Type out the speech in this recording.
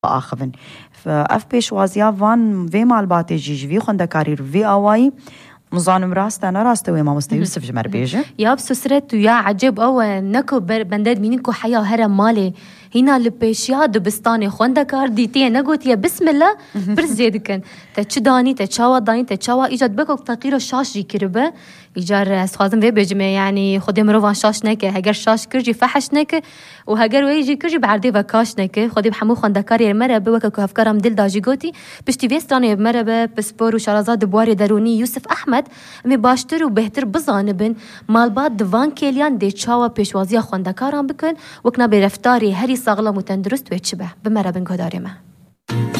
آخفن فأف بيشوازيا فان في مالباتي جيج في خندكارير في أواي مظانم راست أنا راستوي ما مست يوسف جمر بيجي يا بسسرت ويا عجب أو نكو بندد مينكو حياة هرم مالي هنا لبيشيا دبستاني خندكار ديتي نقول يا بسم الله برزيدكن تشداني تشاوا داني تشاوا إيجاد بكو فقير الشاش جي كربه إيجار سخازم في بجمع يعني خدي مروان شاش نكه هجر شاش كرجي فحش نكه وهجر ويجي كرجي بعرضي وكاش نكه خدي بحمو خندكار المرة بوكو أفكارم دل داجي جوتي بشتي فيستاني بمرة بسبور وشرازات بواري دروني يوسف أحمد مي باشتر وبهتر بزانبن مال بعد دوان كيليان دي تشاوا بيشوازيا خندكارم بكن وكنا برفتاري هري صغلة متندرست ويتشبه بمرة بنكو داري ما